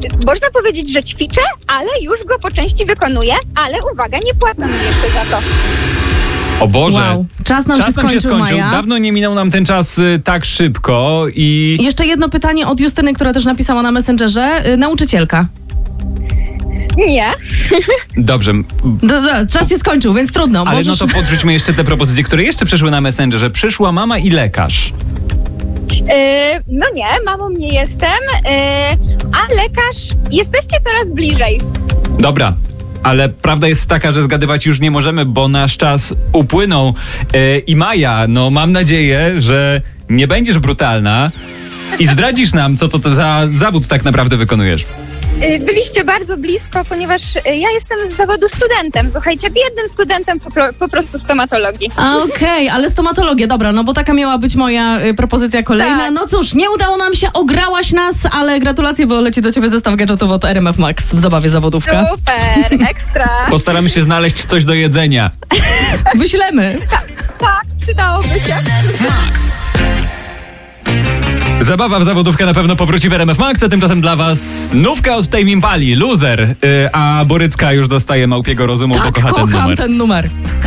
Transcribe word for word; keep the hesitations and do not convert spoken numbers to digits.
można powiedzieć, że ćwiczę, ale już go po części wykonuję, ale uwaga, nie płacą mi jeszcze za to. O Boże, Wow. Czas nam czas się nam skończył, się skończył. Maja. Dawno nie minął nam ten czas y, tak szybko i... Jeszcze jedno pytanie od Justyny, która też napisała na Messengerze. Y, nauczycielka. Nie. Dobrze, Do, do, czas się skończył, więc trudno. ale Możesz... no to podrzućmy jeszcze te propozycje, które jeszcze przyszły na Messengerze. Przyszła mama i lekarz. Yy, no nie, mamą nie jestem, yy, a lekarz, jesteście coraz bliżej. Dobra, ale prawda jest taka, że zgadywać już nie możemy, bo nasz czas upłynął. Yy, I Maja, no mam nadzieję, że nie będziesz brutalna i zdradzisz nam, co to, to za zawód tak naprawdę wykonujesz. Yy, byliście bardzo blisko, ponieważ yy, ja jestem z zawodu studentem. Słuchajcie, biednym studentem po, pro, po prostu stomatologii. A, Okej, ale stomatologia, dobra, no bo taka miała być moja y, propozycja kolejna. Tak. No cóż, nie udało nam się, ograłaś nas, ale gratulacje, bo leci do ciebie zestaw gadżetów od R M F Max w zabawie zawodówka. Super, ekstra. Postaramy się znaleźć coś do jedzenia. Wyślemy. Tak, przydałoby się. Zabawa w zawodówkę na pewno powróci w R M F Max, a tymczasem dla was nówka od Tame Impali, Loser, yy, a Borycka już dostaje małpiego rozumu, bo Tak, kocha ten kocham numer. ten numer.